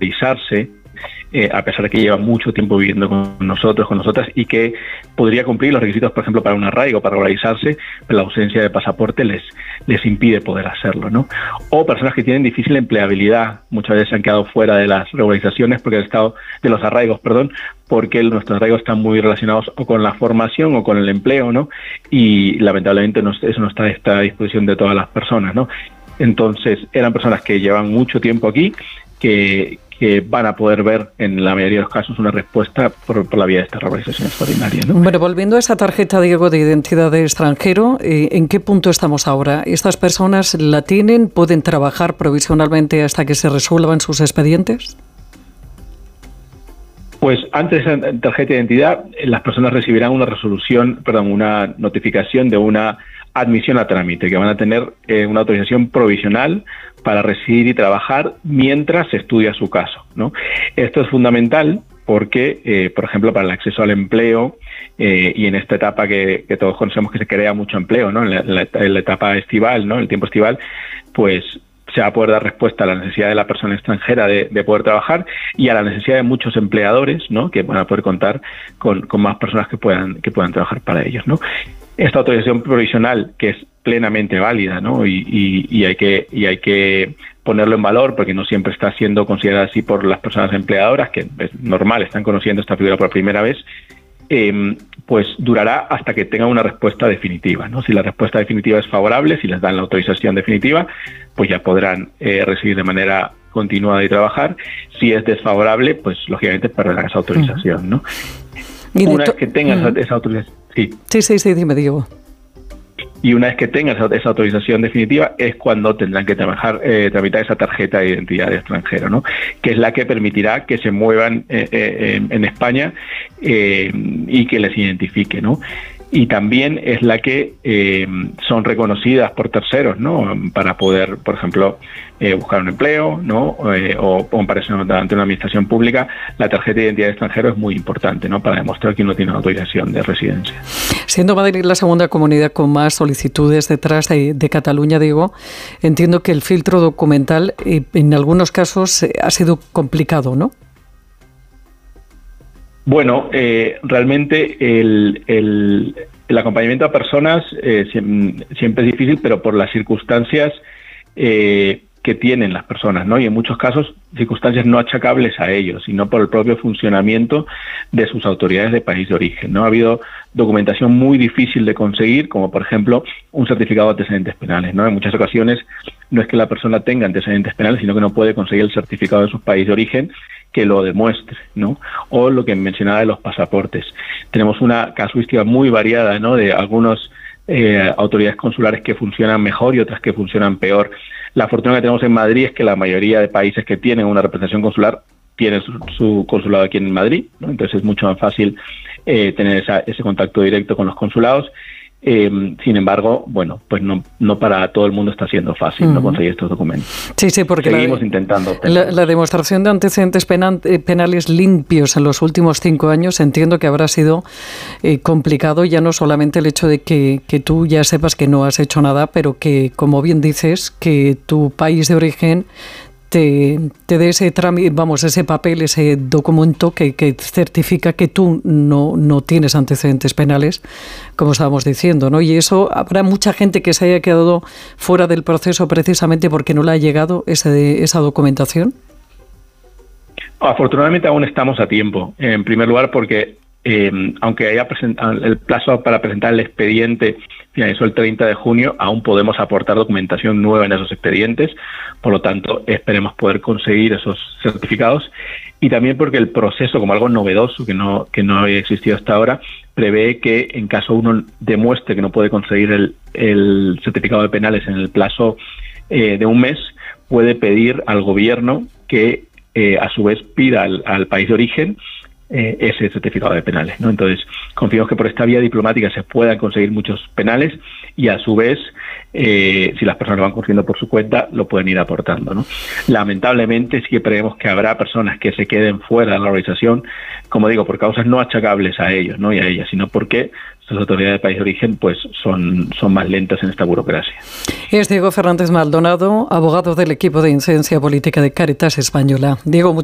regularizarse, a pesar de que lleva mucho tiempo viviendo con nosotros, con nosotras, y que podría cumplir los requisitos, por ejemplo, para un arraigo, para regularizarse, pero la ausencia de pasaporte les impide poder hacerlo, ¿no? O personas que tienen difícil empleabilidad, muchas veces se han quedado fuera de las regularizaciones porque el estado de los arraigos, porque nuestros arraigos están muy relacionados o con la formación o con el empleo, ¿no? Y lamentablemente eso no está a disposición de todas las personas, ¿no? Entonces, eran personas que llevan mucho tiempo aquí, que van a poder ver en la mayoría de los casos una respuesta por la vía de esta regularización extraordinaria, ¿no? Bueno, volviendo a esa tarjeta, Diego, de identidad de extranjero, ¿en qué punto estamos ahora? ¿Estas personas la tienen? ¿Pueden trabajar provisionalmente hasta que se resuelvan sus expedientes? Pues antes de esa tarjeta de identidad, las personas recibirán una notificación de una admisión a trámite, que van a tener una autorización provisional para residir y trabajar mientras se estudia su caso, ¿no? Esto es fundamental porque, por ejemplo, para el acceso al empleo y en esta etapa que todos conocemos que se crea mucho empleo, ¿no? En la etapa estival, ¿no? El tiempo estival, pues se va a poder dar respuesta a la necesidad de la persona extranjera de poder trabajar y a la necesidad de muchos empleadores, ¿no? Que van a poder contar con más personas que puedan trabajar para ellos, ¿no? Esta autorización provisional, que es plenamente válida, ¿no? Y hay que ponerlo en valor porque no siempre está siendo considerada así por las personas empleadoras, que es normal, están conociendo esta figura por primera vez, pues durará hasta que tengan una respuesta definitiva, ¿no? Si la respuesta definitiva es favorable, si les dan la autorización definitiva, pues ya podrán residir de manera continuada y trabajar. Si es desfavorable, pues lógicamente perderán esa autorización, ¿no? Una vez que tengan esa autorización... Sí, dime, Diego. Y una vez que tengan esa autorización definitiva es cuando tendrán que tramitar esa tarjeta de identidad de extranjero, ¿no? Que es la que permitirá que se muevan en España y que les identifique, ¿no? Y también es la que son reconocidas por terceros, ¿no? Para poder, por ejemplo, buscar un empleo, ¿no? O comparecer ante una administración pública. La tarjeta de identidad de extranjero es muy importante, ¿no? Para demostrar que uno tiene una autorización de residencia. Siendo Madrid la segunda comunidad con más solicitudes detrás de Cataluña, Diego, entiendo que el filtro documental en algunos casos ha sido complicado, ¿no? Bueno, realmente el acompañamiento a personas siempre es difícil, pero por las circunstancias que tienen las personas, ¿no? Y en muchos casos circunstancias no achacables a ellos, sino por el propio funcionamiento de sus autoridades de país de origen, ¿no? Ha habido documentación muy difícil de conseguir, como por ejemplo un certificado de antecedentes penales, ¿no? En muchas ocasiones no es que la persona tenga antecedentes penales, sino que no puede conseguir el certificado de su país de origen que lo demuestre, ¿no? O lo que mencionaba de los pasaportes. Tenemos una casuística muy variada, ¿no? De algunas autoridades consulares que funcionan mejor y otras que funcionan peor. La fortuna que tenemos en Madrid es que la mayoría de países que tienen una representación consular tienen su consulado aquí en Madrid, ¿no? Entonces es mucho más fácil tener ese contacto directo con los consulados. Sin embargo, bueno, pues no para todo el mundo está siendo fácil no conseguir estos documentos. Sí, porque seguimos intentando. La demostración de antecedentes penales limpios en los últimos 5 años entiendo que habrá sido complicado, ya no solamente el hecho de que tú ya sepas que no has hecho nada, pero que, como bien dices, que tu país de origen te dé ese trámite, ese papel, ese documento que certifica que tú no tienes antecedentes penales, como estábamos diciendo, ¿no? Y eso, habrá mucha gente que se haya quedado fuera del proceso precisamente porque no le ha llegado esa documentación. Afortunadamente aún estamos a tiempo. En primer lugar porque aunque haya el plazo para presentar el expediente finalizó el 30 de junio, aún podemos aportar documentación nueva en esos expedientes, por lo tanto esperemos poder conseguir esos certificados, y también porque el proceso, como algo novedoso que no había existido hasta ahora, prevé que en caso uno demuestre que no puede conseguir el certificado de penales en el plazo de un mes, puede pedir al gobierno que a su vez pida al país de origen ese certificado de penales, ¿no? Entonces, confiamos que por esta vía diplomática se puedan conseguir muchos penales y a su vez, si las personas lo van consiguiendo por su cuenta, lo pueden ir aportando, ¿no? Lamentablemente sí que creemos que habrá personas que se queden fuera de la organización, como digo, por causas no achacables a ellos, ¿no? Y a ellas, sino porque las autoridades de país de origen pues son más lentas en esta burocracia. Es Diego Fernández Maldonado, abogado del equipo de incidencia política de Cáritas Española. Diego,